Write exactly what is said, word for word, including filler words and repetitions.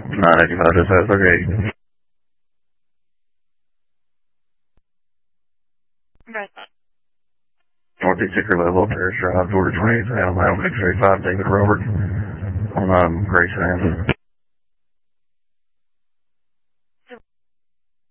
nine eighty-five, dispatch, okay. Right. Northeast Hickory level, Paris Drive, Georgia twenty-eight, Alabama, X-ray five, David Robert, on um, Grace Hand.